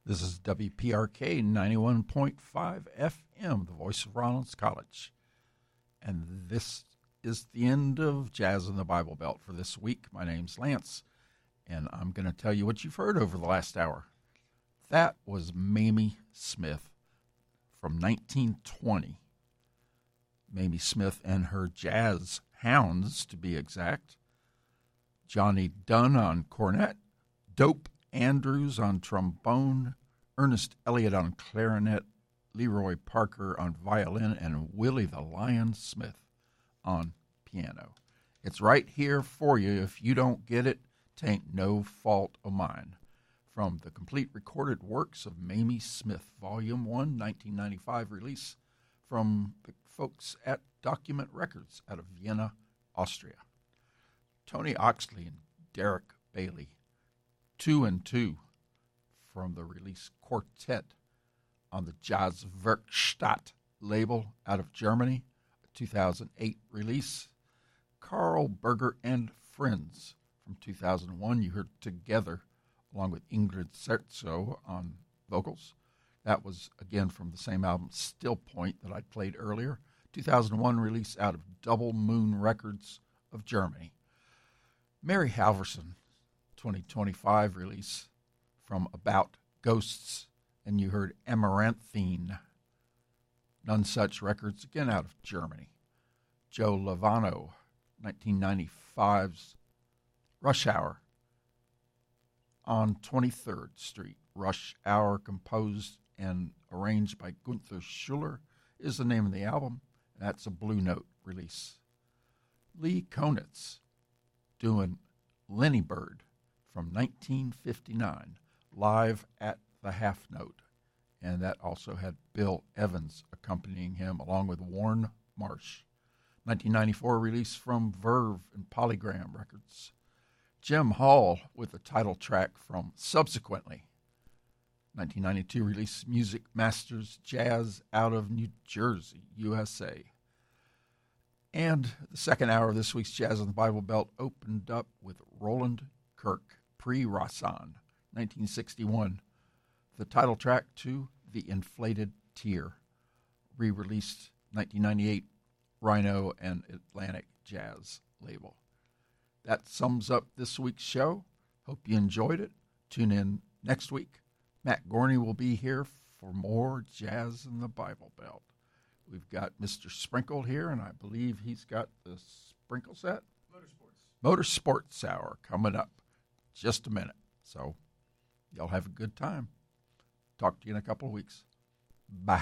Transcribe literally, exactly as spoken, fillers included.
This is W P R K ninety-one point five F M, the voice of Rollins College. And this is the end of Jazz in the Bible Belt for this week. My name's Lance, and I'm going to tell you what you've heard over the last hour. That was Mamie Smith from nineteen twenty. Mamie Smith and her Jazz Hounds, to be exact. Johnny Dunn on cornet, Dope Andrews on trombone, Ernest Elliott on clarinet, Leroy Parker on violin, and Willie the Lion Smith on piano. It's right here for you. If you don't get it, 'tain't no fault of mine. From the complete recorded works of Mamie Smith, Volume one, nineteen ninety-five release from the folks at Document Records out of Vienna, Austria. Tony Oxley and Derek Bailey, Two and Two, from the release Quartet on the Jazzwerkstatt label out of Germany, a two thousand eight release. Carl Berger and Friends from two thousand one. You heard Together along with Ingrid Serzo on vocals. That was, again, from the same album, Still Point, that I played earlier. two thousand one release out of Double Moon Records of Germany. Mary Halverson, twenty twenty-five release from About Ghosts, and you heard Amaranthine. None Such Records, again out of Germany. Joe Lovano, nineteen ninety-five's Rush Hour on twenty-third Street. Rush Hour, composed and arranged by Gunther Schuller, is the name of the album. That's a Blue Note release. Lee Konitz doing Lenny Bird from nineteen fifty-nine, live at the Half Note. And that also had Bill Evans accompanying him, along with Warren Marsh. nineteen ninety-four release from Verve and Polygram Records. Jim Hall with the title track from Subsequently. nineteen ninety-two release Music Masters Jazz out of New Jersey, U S A. And the second hour of this week's Jazz in the Bible Belt opened up with Roland Kirk, Pre-Rasan, nineteen sixty-one. The title track to The Inflated Tear, re-released nineteen ninety-eight, Rhino and Atlantic Jazz label. That sums up this week's show. Hope you enjoyed it. Tune in next week. Matt Gorney will be here for more Jazz in the Bible Belt. We've got Mister Sprinkle here, and I believe he's got the Sprinkle set. Motorsports. Motorsports Hour coming up. Just a minute. So y'all have a good time. Talk to you in a couple of weeks. Bye.